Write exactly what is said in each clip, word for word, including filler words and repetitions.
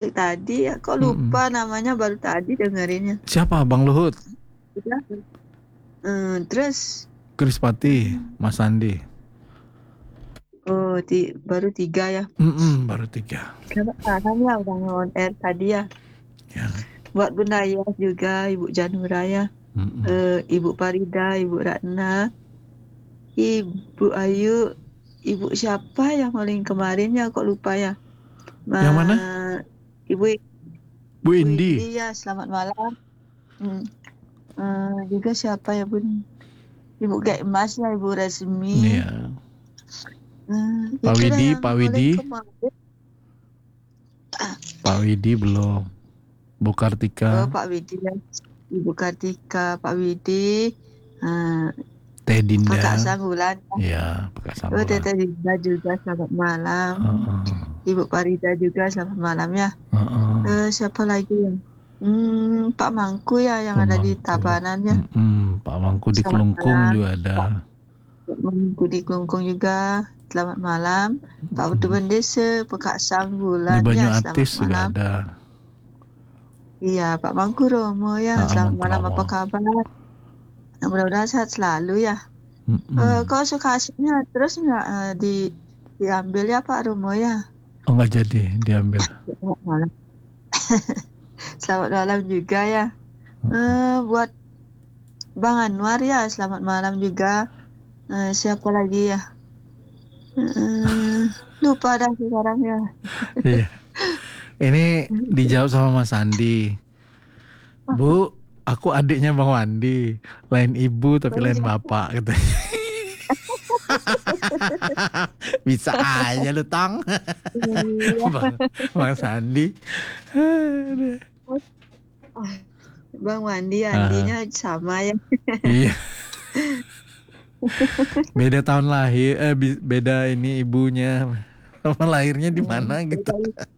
balik tadi ya. Kok lupa mm-mm. namanya, baru tadi dengerinnya. Siapa? Bang Luhut? Hmm, terus Krispati, Mas Andi. Oh, ti- baru tiga ya? Mm-mm, baru tiga. Sekarang ya udah on air tadi ya. Ya. Buat Bunda Yas juga, Ibu Janura ya. Uh, Ibu Farida, Ibu Ratna, Ibu Ayu, Ibu siapa yang paling kemarin ya, kok lupa ya? Ma- yang mana? Ibu Bu Indi. Indi ya, selamat malam. Hmm. Uh, juga siapa ya Bun? Ibu Gak Emas ya, Ibu Resmi. Iya. Hmm, Pak Widi, Pak Widi. Pak Widi belum. Bu Kartika. Oh, Pak Widi ya. Ibu Kartika, Pak Widi. Uh, Teh Dinda. Kakak Sanggulan. Iya, Kakak Sanggulan. Oh, Teh Dinda juga selamat malam. Uh-uh. Ibu Farida juga selamat malam ya. Uh-uh. Uh, siapa lagi ya? Hmm, Pak Mangku ya yang Pak ada Mangku. Di Tabanan ya. Hmm, Pak Mangku di Kelungkung juga ada. Pak Mangku di Kelungkung juga. Selamat malam. Hmm. Pak Utu Bendese, Pak Sanggulan di ya. Selamat Atis malam. Juga ada. Iya, Pak Mangku Romo ya. Nah, selamat malam, apa kabar? Mudah-mudahan sehat selalu ya. Mm-hmm. Uh, kau suka asiknya terus nggak uh, di diambil ya Pak Romo ya? Oh, nggak jadi diambil. Selamat malam. Selamat malam juga ya. Uh, buat Bang Anwar ya, selamat malam juga. Uh, siapa lagi ya? Uh, lupa dah sekarang ya. Iya. Ini dijawab sama Mas Andi. Bu, aku adiknya Bang Wandi, lain ibu tapi oh, lain iya. Bapak gitu. Bisa aja lu Tang. Bang, Bang Sandi. Bang Wandi, Andinya uh, sama ya. Iya. Beda tahun lahir, eh beda ini ibunya. Sama lahirnya di mana gitu.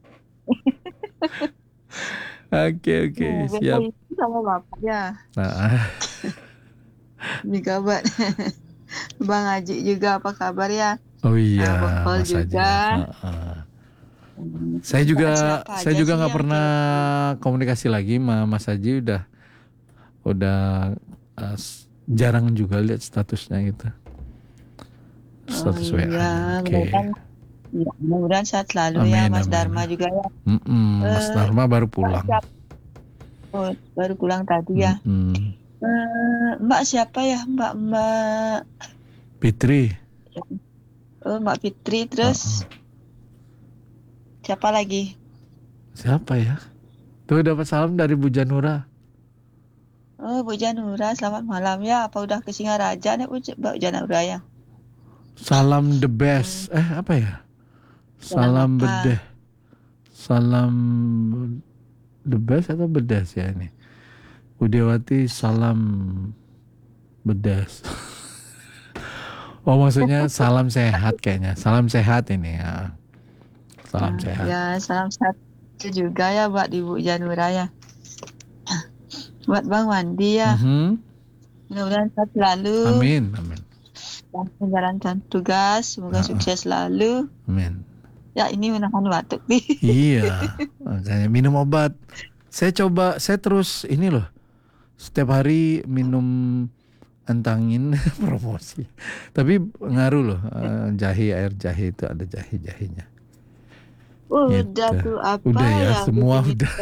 Oke oke okay, siap. Sama bapak ya. Nah. Ini kabar. Bang Haji juga apa kabar ya? Oh iya. Nah, Bang juga. Uh-uh. Saya juga saya juga nggak pernah ke... komunikasi lagi sama Mas Haji, udah udah uh, jarang juga lihat statusnya gitu. Status oh, W A. Iya, Oke. Okay. Ya, mudah-mudahan sehat selalu amin, ya Mas amin. Dharma juga ya. Mm-mm, Mas uh, Dharma baru pulang. Oh, baru pulang tadi ya. Uh, Mbak siapa ya? Mbak Mbak Fitri. Oh, Mbak Fitri terus uh-uh. siapa lagi? Siapa ya? Tuh dapat salam dari Bu Janura. Oh, Bu Janura, selamat malam ya. Apa udah ke Singaraja nih Bu Janura ya? Salam the best. Hmm. Eh apa ya? Salam bedeh. Salam the best atau bedes ya ini? Budiawati salam bedes. Oh maksudnya salam sehat kayaknya. Salam sehat ini ya. Salam nah, sehat. Ya salam sehat juga ya buat Ibu Janura ya. Buat Bang Wandi ya. Mm-hmm. Mudah-mudahan sehat selalu. Amin, amin. Dan menjalankan tugas, semoga uh-uh. sukses selalu. Amin. Ya ini menahan batuk nih. Iya, makanya minum obat. Saya coba, saya terus ini loh. Setiap hari minum antangin promosi. Tapi ngaruh loh, uh, jahe, air jahe itu ada jahe-jahenya. Udah gitu. Tuh apa udah ya, ya semua udah.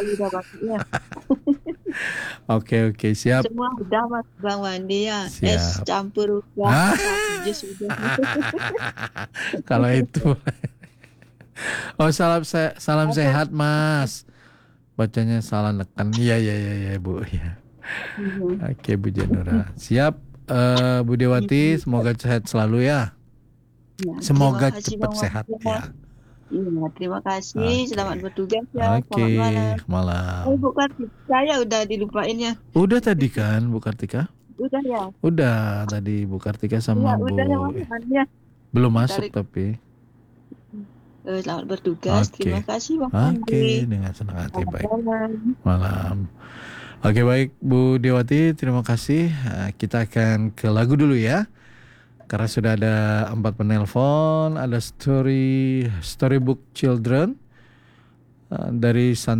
Oke oke siap. Semua udah Mas Bang Wandi ya. Siap. Es campur udah. Jus udah. Kalau itu. Oh salam se- salam okay. sehat Mas. Bacanya salah nekan. Iya iya iya ya, Bu ya. Mm-hmm. Oke Bu Janura. Siap uh, Bu Dewati, semoga sehat selalu ya. Ya semoga cepat sehat ya. Iya, terima kasih. Okay. Selamat bertugas ya. Oke, okay. Selamat malam. malam. Oh, Bu Kartika ya udah dilupain ya. Udah tadi kan Bu Kartika? Udah ya. Udah tadi Bu Kartika sama ya, Bu. Udah ya, belum masuk Tarik. Tapi. Uh, selamat bertugas. Okay. Terima kasih Bang. Oke, okay. Dengan senang hati. Baik. Malam. Malam. Oke, okay, baik Bu Dewati, terima kasih. Uh, kita akan ke lagu dulu ya. Karena sudah ada empat penelpon, ada story Storybook Children uh, dari